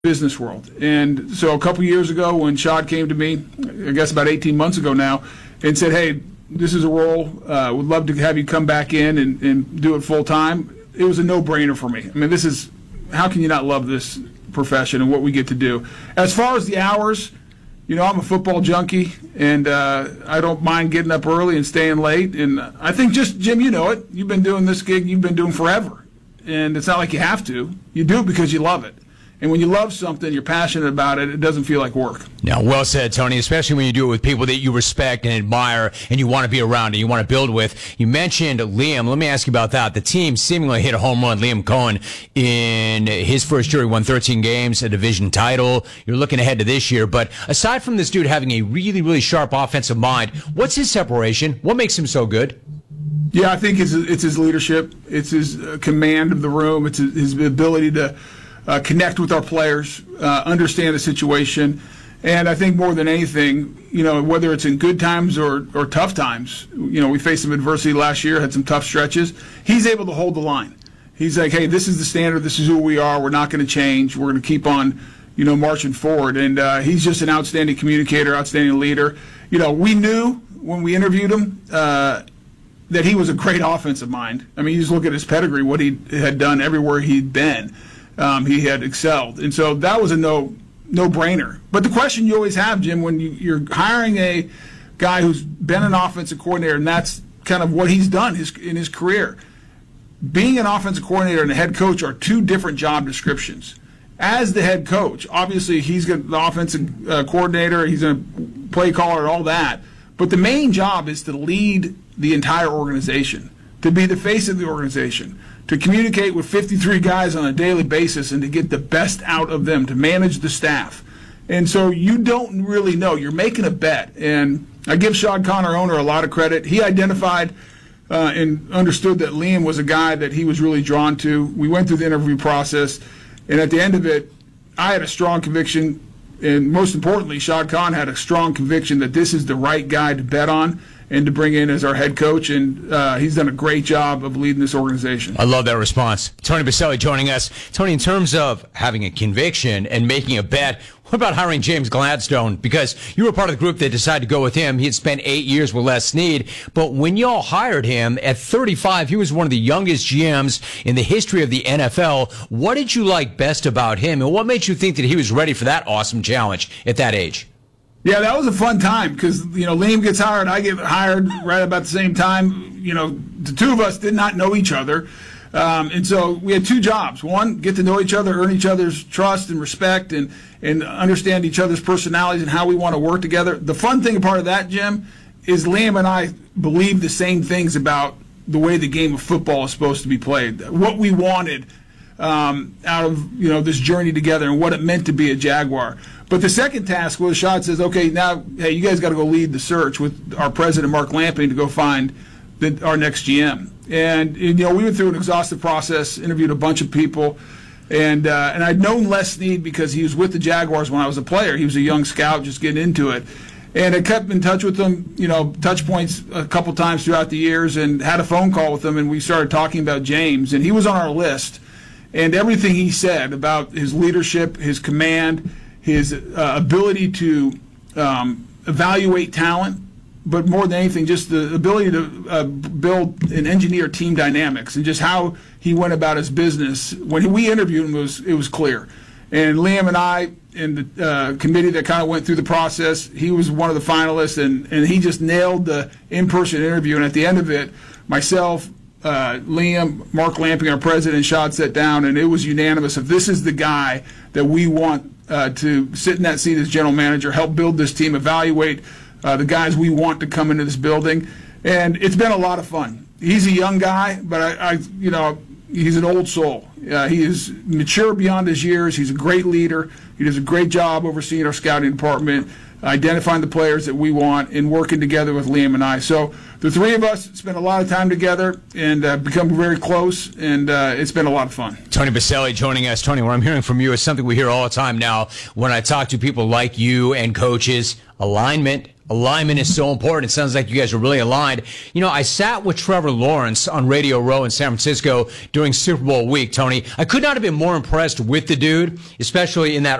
business world. And so a couple years ago when Shad came to me, I guess about 18 months ago now, and said, hey, this is a role, would love to have you come back in and do it full time, it was a no-brainer for me. I mean, how can you not love this profession and what we get to do? As far as the hours, I'm a football junkie, and I don't mind getting up early and staying late. And I think Jim, you know it. You've been doing this gig, you've been doing forever. And it's not like you have to. You do it because you love it. And when you love something, you're passionate about it, it doesn't feel like work. Now, well said, Tony, especially when you do it with people that you respect and admire and you want to be around and you want to build with. You mentioned Liam. Let me ask you about that. The team seemingly hit a home run. Liam Coen, in his first year, he won 13 games, a division title. You're looking ahead to this year. But aside from this dude having a really, really sharp offensive mind, what's his separation? What makes him so good? Yeah, I think it's his leadership. It's his command of the room. It's his ability to connect with our players, understand the situation, and I think more than anything, whether it's in good times or tough times, we faced some adversity last year, had some tough stretches. He's able to hold the line. He's like, hey, this is the standard. This is who we are. We're not going to change. We're going to keep on, marching forward. And he's just an outstanding communicator, outstanding leader. We knew when we interviewed him that he was a great offensive mind. I mean, you just look at his pedigree, what he had done everywhere he'd been. He had excelled. And so that was a no-brainer. But the question you always have, Jim, when you're hiring a guy who's been an offensive coordinator, and that's kind of what he's done in his career, being an offensive coordinator and a head coach are two different job descriptions. As the head coach, obviously he's the offensive coordinator, he's a play caller and all that, but the main job is to lead the entire organization, to be the face of the organization, to communicate with 53 guys on a daily basis and to get the best out of them, to manage the staff. And so you don't really know. You're making a bet. And I give Shad Khan, our owner, a lot of credit. He identified and understood that Liam was a guy that he was really drawn to. We went through the interview process, and at the end of it, I had a strong conviction, and most importantly, Shad Khan had a strong conviction that this is the right guy to bet on and to bring in as our head coach, and he's done a great job of leading this organization. I love that response. Tony Boselli joining us. Tony, in terms of having a conviction and making a bet, what about hiring James Gladstone? Because you were part of the group that decided to go with him. He had spent 8 years with Les Snead, but when y'all hired him at 35, he was one of the youngest GMs in the history of the NFL. What did you like best about him, and what made you think that he was ready for that awesome challenge at that age? Yeah, that was a fun time because, Liam gets hired, I get hired right about the same time. The two of us did not know each other. And so we had two jobs. One, get to know each other, earn each other's trust and respect, and understand each other's personalities and how we want to work together. The fun thing part of that, Jim, is Liam and I believe the same things about the way the game of football is supposed to be played, what we wanted out of this journey together and what it meant to be a Jaguar. But the second task was Shad says, okay, now, hey, you guys got to go lead the search with our president, Mark Lamping, to go find our next GM. And we went through an exhaustive process, interviewed a bunch of people, and I'd known Les Snead because he was with the Jaguars when I was a player. He was a young scout just getting into it. And I kept in touch with him, touch points a couple times throughout the years, and had a phone call with him, and we started talking about James. And he was on our list. And everything he said about his leadership, his command, his ability to evaluate talent, but more than anything, just the ability to build and engineer team dynamics, and just how he went about his business. When we interviewed him, it was clear. And Liam and I, and the committee that kind of went through the process, he was one of the finalists, and he just nailed the in-person interview. And at the end of it, myself, Liam, Mark Lamping, our president, Shad sat down, and it was unanimous of this is the guy that we want to sit in that seat as general manager, help build this team, evaluate the guys we want to come into this building. And it's been a lot of fun. He's a young guy, but he's an old soul. He is mature beyond his years. He's a great leader. He does a great job overseeing our scouting department, identifying the players that we want, and working together with Liam and I. So the three of us spent a lot of time together and become very close, and it's been a lot of fun. Tony Boselli joining us. Tony, what I'm hearing from you is something we hear all the time now when I talk to people like you and coaches: alignment, Alignment is so important. It sounds like you guys are really aligned. You know, I sat with Trevor Lawrence on Radio Row in San Francisco during Super Bowl week, Tony. I could not have been more impressed with the dude, especially in that